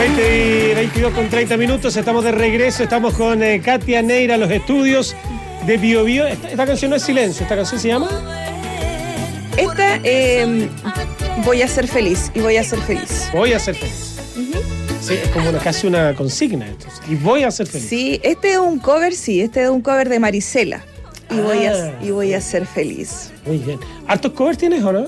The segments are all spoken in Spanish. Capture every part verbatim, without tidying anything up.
veinte y veintidós con treinta minutos, estamos de regreso, estamos con eh, Katia Neira, los estudios de Bio Bio. Esta, esta canción no es Silencio, ¿esta canción se llama? Esta, eh, voy a ser feliz, y voy a ser feliz. Voy a ser feliz. Uh-huh. Sí, es como una, casi una consigna esto. Y voy a ser feliz. Sí, este es un cover, sí, este es un cover de Marisela. Y, ah, voy, a, y voy a ser feliz. Muy bien. ¿Hartos covers tienes o no?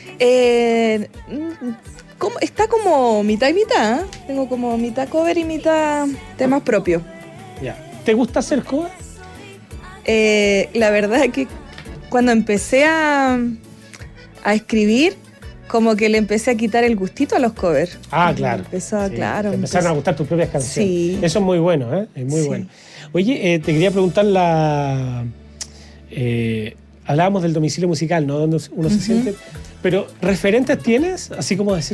Eh, como, está como mitad y mitad, ¿eh? Tengo como mitad cover y mitad temas propios. Ya. ¿Te gusta hacer cover? Eh, la verdad es que cuando empecé a, a escribir, como que le empecé a quitar el gustito a los covers. Ah, claro. Empezó, sí, claro. Te empezaron empezó. a gustar tus propias canciones. Sí. Eso es muy bueno, ¿eh? Es muy sí. bueno. Oye, eh, te quería preguntar la... Eh, hablábamos del domicilio musical, ¿no? Donde uno uh-huh. se siente... Pero, ¿referentes tienes? Así como decir,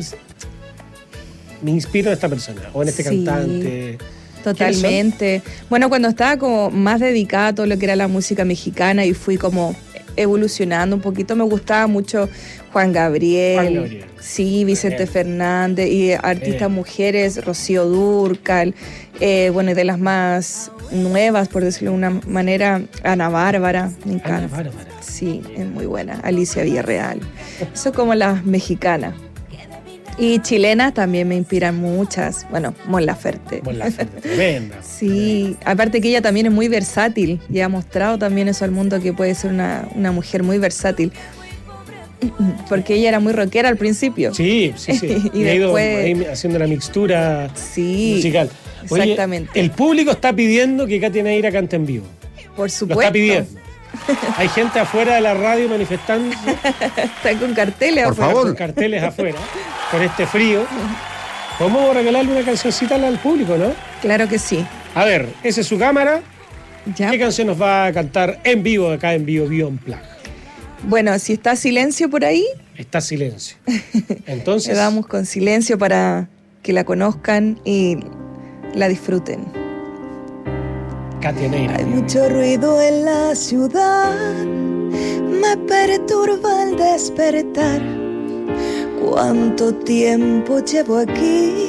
me inspiro en esta persona, o en este sí, cantante. Totalmente. Bueno, cuando estaba como más dedicada a todo lo que era la música mexicana y fui como evolucionando un poquito, me gustaba mucho Juan Gabriel, Juan Gabriel. Sí, Vicente Bien. Fernández, y artistas Bien. mujeres, Rocío Dúrcal, eh, bueno, y de las más nuevas, por decirlo de una manera, Ana Bárbara, me encanta. Ana Bárbara. Sí, es muy buena. Alicia Villarreal. Eso como las mexicanas. Y chilenas también me inspiran muchas. Bueno, Mon Laferte. Mon Laferte, tremenda. Sí, aparte que ella también es muy versátil y ha mostrado también eso al mundo, que puede ser una, una mujer muy versátil. Porque ella era muy rockera al principio. Sí, sí, sí. y, y ha después... ido haciendo la mixtura sí, musical. Oye, exactamente. El público está pidiendo que Katia Neira cante en vivo. Por supuesto. Lo está pidiendo. Hay gente afuera de la radio manifestando. Están con carteles por afuera. Por favor. Con carteles afuera, por este frío. Vamos a regalarle una cancioncita al público, ¿no? Claro que sí. A ver, esa es su cámara. Ya. ¿Qué canción nos va a cantar en vivo acá en Bio Bio Unplugged? Bueno, si está Silencio por ahí. Está Silencio. Entonces. Le damos con Silencio para que la conozcan y la disfruten. Katia Neira. Hay mucho ruido en la ciudad, me perturba el despertar. ¿Cuánto tiempo llevo aquí?